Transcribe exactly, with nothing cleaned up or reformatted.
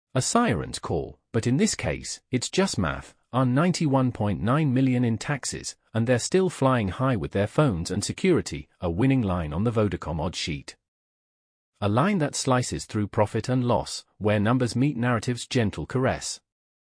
A siren's call, but in this case, it's just math, are ninety-one point nine million in taxes, and they're still flying high with their phones and security, a winning line on the Vodacom odd sheet. A line that slices through profit and loss, where numbers meet narrative's gentle caress.